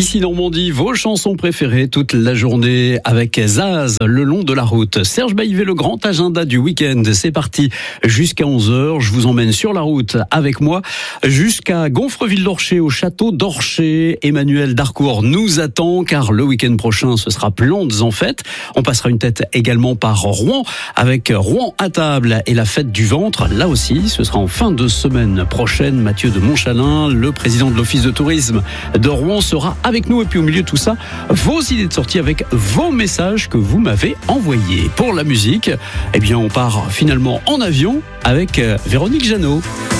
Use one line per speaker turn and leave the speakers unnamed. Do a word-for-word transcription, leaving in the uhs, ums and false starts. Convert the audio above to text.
ici Normandie, vos chansons préférées toute la journée avec Zaz le long de la route. Serge Baillivet, le grand agenda du week-end. C'est parti jusqu'à onze heures. Je vous emmène sur la route avec moi jusqu'à Gonfreville-d'Orcher, au château d'Orcher. Emmanuel Darcourt nous attend car le week-end prochain, ce sera Plantes en fête. On passera une tête également par Rouen avec Rouen à table et la fête du ventre. Là aussi, ce sera en fin de semaine prochaine. Mathieu de Montchalin, le président de l'Office de tourisme de Rouen, sera avec nous. Et puis au milieu de tout ça, vos idées de sortie avec vos messages que vous m'avez envoyés. Pour la musique, eh bien on part finalement en avion avec Véronique Jeannot.